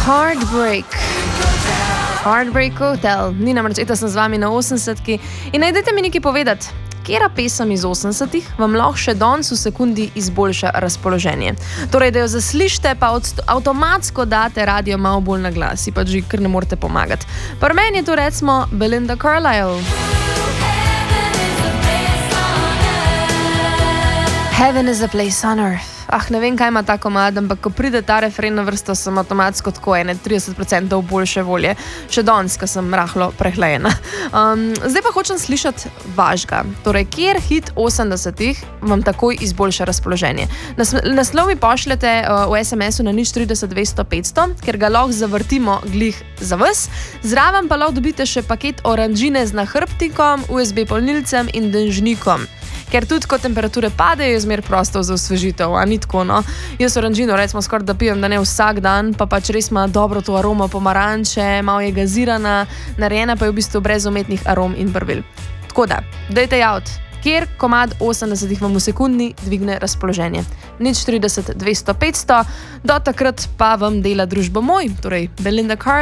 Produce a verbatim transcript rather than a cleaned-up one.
Heartbreak. Heartbreak Hotel. Ni namreč, eta sem z vami na osemdesetki in najdete mi nekaj povedati. Kera pesem iz osemdesetih vam lahko še danes v sekundi izboljša razpoloženje. Torej, da jo zaslište, pa avtomatsko date radio malo bolj na glas, si pa že kar ne morete pomagati. Pri meni je to recimo Belinda Carlisle. Heaven is a place on earth. Ah, ne vem, kaj ima ta komad, ampak ko pride ta refren na vrsto, sem avtomatsko tako ene trideset procentov boljše volje. Še danes, ko sem rahlo prehlajena. Um, zdaj pa hočem slišati vašega. Torej, kjer hit osemdesetih vam takoj izboljša razpoloženje? Nas, naslov mi pošljete uh, v es em esu na nič trideset dvesto petsto, ker ga lahko zavrtimo glih za vas. Zraven pa lahko dobite še paket oranžine z nahrbtnikom, u es be polnilcem in dežnikom. Ker tudi, ko temperature padejo, je zmer prostor za osvežitev, a ni tako, no. Jaz oranžino recimo skoraj da pijem, da ne vsak dan, pa pač res ima dobro to aromo pomaranče, malo je gazirana, narejena pa je v bistvu brez umetnih arom in barvil. Tako da, dajte javt, kjer komad osemdesetih vam v sekundi dvigne razpoloženje. nič trideset dvesto petsto, do takrat pa vam dela družbo moj, torej Belinda Carlisle.